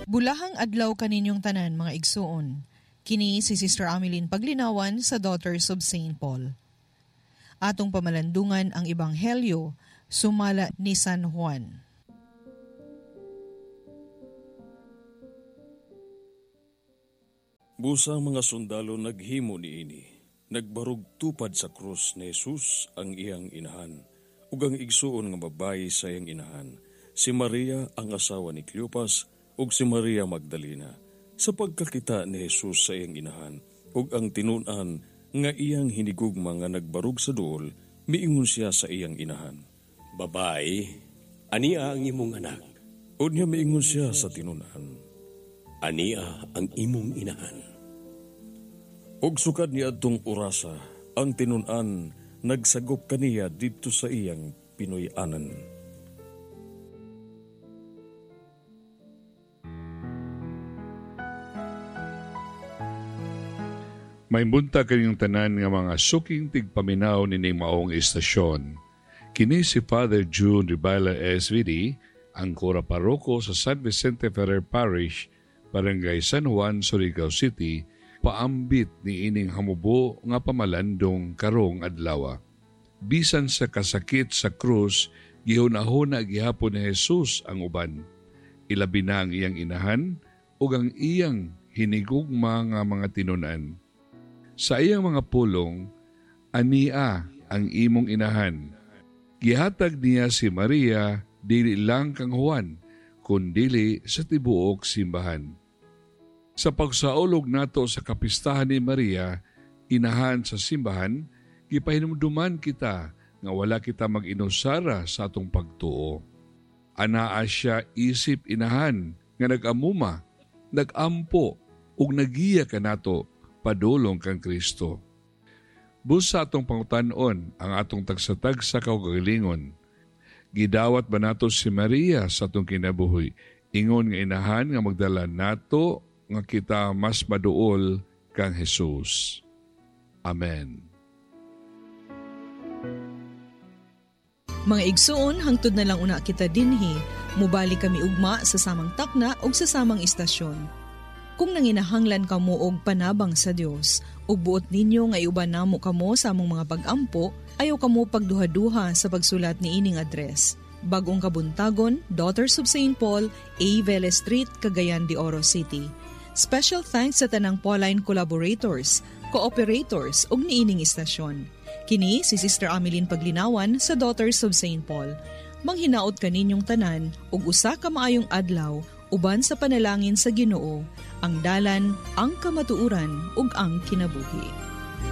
Bulahang adlaw kaninyong tanan mga igsuon. Kini si Sister Ameline Paglinawan sa Daughters of St. Paul. Atong pamalandungan ang Ebanghelyo, sumala ni San Juan. Busang mga sundalo naghimo niini. Nagbarug tupad sa krus ni Jesus ang iyang inahan, ug ang igsuon nga babayi sa iyang inahan, si Maria ang asawa ni Cleopas, ug si Maria Magdalena. Sa pagkakita ni Jesus sa iyang inahan, ug ang tinun-an nga iyang hinigugma nga nagbarug sa duol, miingon siya sa iyang inahan, "Babae, ania ang imong anak?" Unya miingon siya sa tinun-an, "Ania ang imong inahan?" Og sukad ni adtong orasa, ang tinun-an nagsagop kaniya didto sa iyang pinuy-anan. May bunta kanyang tanan nga mga suking tigpaminaw ni maong istasyon. Kini si Father June Ribala SVD, ang kura paroko sa San Vicente Ferrer Parish, Barangay San Juan, Surigao City, paambit ni ining hamubo nga pamalandong karong adlaw. Bisan sa kasakit sa krus, gihuna-huna gihapon ni Jesus ang uban. Ilabi na ang iyang inahan ug ang iyang hinigugma nga mga tinunan. Sa iyang mga pulong, ania ang imong inahan. Gihatag niya si Maria dili lang kang Juan, kundili sa tibuok simbahan. Sa pagsaulog nato sa kapistahan ni Maria, inahan sa simbahan, gipahinumduman kita nga wala kita mag-inusara sa atong pagtuo. Anaa siya isip inahan nga nag-amuma, nag-ampo, ug nagiya ka nato padulong kang Kristo. Busa atong pangutanon ang atong tagsatag sa kaugalingon. Gidawat ba nato si Maria sa atong kinabuhi? Ingon nga inahan nga magdala nato nga kita mas maduol kang Jesus. Amen. Mga igsuon, hangtod na lang una kita dinhi, mubali kami ugma sa samang takna o sa samang istasyon. Kung nanginahanglan kamo og panabang sa Dios, ug buot ninyo nga iuban namo kamo sa among mga pag-ampo, ayaw kamo pagduha-duha sa pagsulat ni ining address. Bagong Kabuntagon, Daughters of St. Paul, A. Vélez Street, Cagayan de Oro City. Special thanks sa tanang Pauline collaborators, cooperators ug niining istasyon. Kini si Sister Ameline Paglinawan sa Daughters of St. Paul. Manghinaot kaninyong tanan ug usa ka maayong adlaw uban sa panalangin sa Ginoo, ang dalan, ang kamatuuran ug ang kinabuhi.